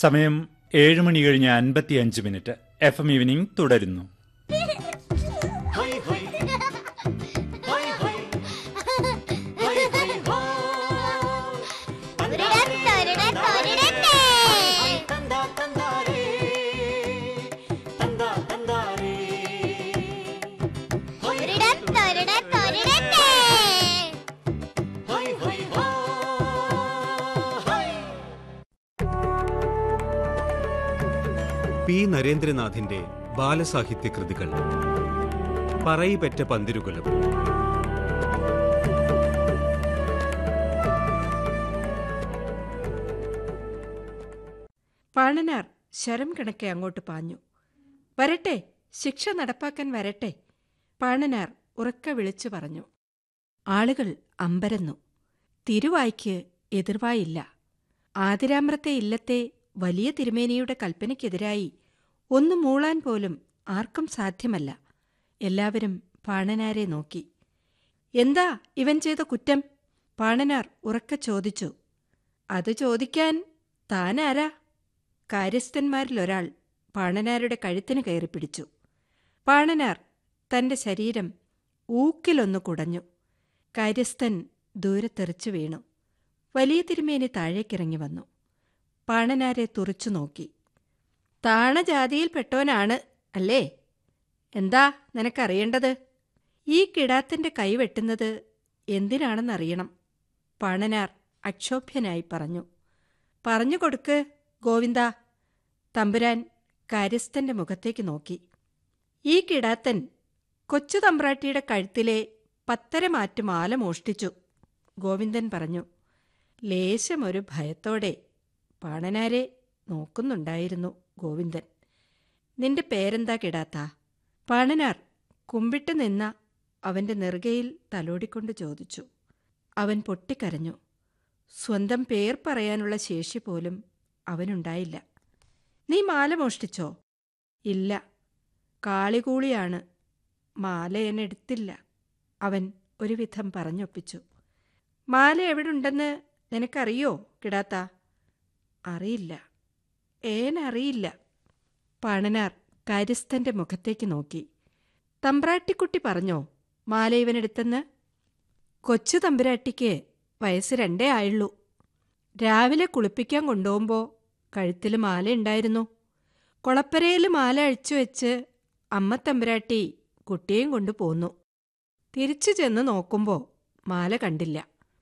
സമയം 7 മണി കഴിഞ്ഞ് 55 minute. FM evening തുടരുന്നു. പി നരേന്ദ്രനാഥിന്റെ ബാലസാഹിത്യ കൃതികൾ. പറയിപെറ്റ പന്തിരുകുലം. പാണനാർ ശരം കണക്കെ അങ്ങോട്ട് പാഞ്ഞു. വരട്ടെ, ശിക്ഷ നടപ്പാക്കാൻ വരട്ടെ, പാണനാർ ഉറക്കെ വിളിച്ചു പറഞ്ഞു. ആളുകൾ അമ്പരന്നു. തിരുവായ്ക്ക് എതിർവായില്ല. ആതിരാമ്രത്തെ ഇല്ലത്തെ വലിയ തിരുമേനിയുടെ കൽപ്പനയ്ക്കെതിരായി ഒന്നു മൂളാൻ പോലും ആർക്കും സാധ്യമല്ല. എല്ലാവരും പാണനാരെ നോക്കി. എന്താ ഇവൻ ചെയ്ത കുറ്റം? പാണനാർ ഉറക്കെ ചോദിച്ചു. അത് ചോദിക്കാൻ താനാരാ? കാര്യസ്ഥന്മാരിലൊരാൾ പാണനാരുടെ കഴുത്തിന് കയറിപ്പിടിച്ചു. പാണനാർ തന്റെ ശരീരം ഊക്കിലൊന്നു കുടഞ്ഞു. കാര്യസ്ഥൻ ദൂരത്തെറിച്ചു വീണു. വലിയ തിരുമേനി താഴേക്കിറങ്ങി വന്നു. പാണനാരെ തുറിച്ചു നോക്കി. താണജാതിയിൽപ്പെട്ടവനാണ് അല്ലേ? എന്താ നിനക്കറിയേണ്ടത്? ഈ കിടാത്തിന്റെ കൈവെട്ടുന്നത് എന്തിനാണെന്നറിയണം, പാണനാർ അക്ഷോഭ്യനായി പറഞ്ഞു. പറഞ്ഞു കൊടുക്ക് ഗോവിന്ദ. തമ്പുരാൻ കാര്യസ്ഥന്റെ മുഖത്തേക്ക് നോക്കി. ഈ കിടാത്തൻ കൊച്ചു തമ്പ്രാട്ടിയുടെ കഴുത്തിലെ 10 മാറ്റ് മാല മോഷ്ടിച്ചു, ഗോവിന്ദൻ പറഞ്ഞു. ലേശമൊരു ഭയത്തോടെ പാണനാരെ നോക്കുന്നുണ്ടായിരുന്നു ഗോവിന്ദൻ. നിന്റെ പേരെന്താ കിടാത്ത? പാണനാർ കുമ്പിട്ട് നിന്ന അവന്റെ നെറുകയിൽ തലോടിക്കൊണ്ട് ചോദിച്ചു. അവൻ പൊട്ടിക്കരഞ്ഞു. സ്വന്തം പേർ പറയാനുള്ള ശേഷി പോലും അവനുണ്ടായില്ല. നീ മാല മോഷ്ടിച്ചോ? ഇല്ല, കാളികൂളിയാണ്. മാല എന്നെടുത്തില്ല, അവൻ ഒരുവിധം പറഞ്ഞൊപ്പിച്ചു. മാല എവിടുണ്ടെന്ന് നിനക്കറിയോ കിടാത്ത? അറിയില്ല, ഏനറിയില്ല. പാണനാർ കാര്യസ്ഥന്റെ മുഖത്തേക്ക് നോക്കി. തമ്പ്രാട്ടിക്കുട്ടി പറഞ്ഞോ മാല ഇവനെടുത്തെന്ന്? കൊച്ചു തമ്പുരാട്ടിക്ക് വയസ്സ് 2 ആയുള്ളൂ. രാവിലെ കുളിപ്പിക്കാൻ കൊണ്ടുപോകുമ്പോ കഴുത്തിൽ മാലയുണ്ടായിരുന്നു. കൊളപ്പരയിൽ മാല അഴിച്ചുവെച്ച് അമ്മ തമ്പുരാട്ടി കുട്ടിയെയും കൊണ്ടു പോന്നു. തിരിച്ചു ചെന്ന് നോക്കുമ്പോ മാല കണ്ടില്ല.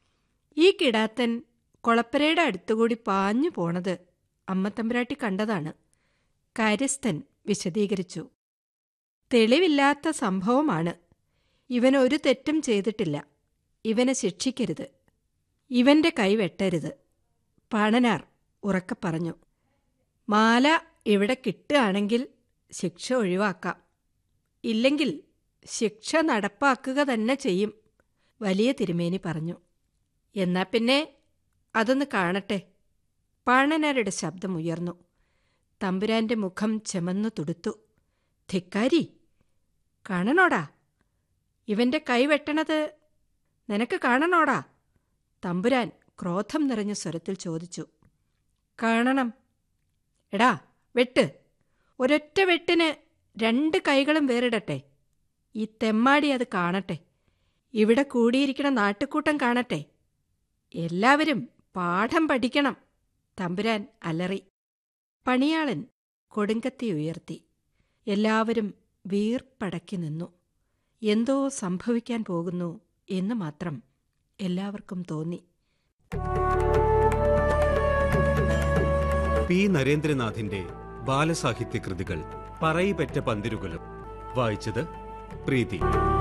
ഈ കിടാത്തൻ കൊളപ്പരയുടെ അടുത്തുകൂടി പാഞ്ഞു പോണത് അമ്മത്തമ്പുരാട്ടി കണ്ടതാണ്, കാര്യസ്ഥൻ വിശദീകരിച്ചു. തെളിവില്ലാത്ത സംഭവമാണ്. ഇവനൊരു തെറ്റും ചെയ്തിട്ടില്ല. ഇവനെ ശിക്ഷിക്കരുത്. ഇവന്റെ കൈ വെട്ടരുത്, പാണനാർ ഉറക്കെ പറഞ്ഞു. മാല ഇവിടെ കിട്ടുകയാണെങ്കിൽ ശിക്ഷ ഒഴിവാക്കാം, ഇല്ലെങ്കിൽ ശിക്ഷ നടപ്പാക്കുക തന്നെ ചെയ്യും, വലിയ തിരുമേനി പറഞ്ഞു. എന്നാ പിന്നെ അതൊന്ന് കാണട്ടെ. പാണനാരുടെ ശബ്ദമുയർന്നു. തമ്പുരാന്റെ മുഖം ചെമന്നു തുടുത്തു. ധിക്കാരി, കാണണോടാ? ഇവന്റെ കൈ വെട്ടണത് നിനക്ക് കാണണോടാ? തമ്പുരാൻ ക്രോധം നിറഞ്ഞ സ്വരത്തിൽ ചോദിച്ചു. കാണണം. എടാ വെട്ട്. ഒരൊറ്റ വെട്ടിന് 2 കൈകളും വേറിടട്ടെ. ഈ തെമ്മാടി അത് കാണട്ടെ. ഇവിടെ കൂടിയിരിക്കണ നാട്ടുകൂട്ടം കാണട്ടെ. എല്ലാവരും പാഠം പഠിക്കണം, തമ്പുരാൻ അലറി. പണിയാളൻ കൊടുങ്കത്തി ഉയർത്തി. എല്ലാവരും വീർപ്പടക്കി നിന്നു. എന്തോ സംഭവിക്കാൻ പോകുന്നു എന്ന് മാത്രം എല്ലാവർക്കും തോന്നി. പി നരേന്ദ്രനാഥിന്റെ ബാലസാഹിത്യ കൃതികൾ. പറയിപെറ്റ പന്തിരുകുലം. വായിച്ചത് പ്രീതി.